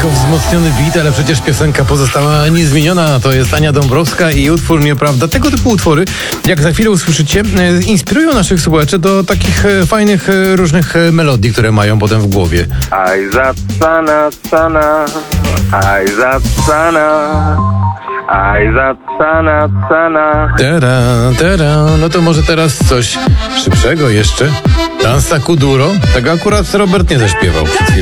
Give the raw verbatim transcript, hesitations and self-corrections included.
lekko wzmocniony beat, ale przecież piosenka pozostała niezmieniona. To jest Ania Dąbrowska i utwór Nieprawda. Tego typu utwory, jak za chwilę usłyszycie, inspirują naszych słuchaczy do takich fajnych, różnych melodii, które mają potem w głowie. Aj za sana, sana, aj za sana, aj za sana, sana. Tera, tera, no to może teraz coś szybszego jeszcze. Dansa Kuduro. Tego akurat Robert nie zaśpiewał przed chwilą.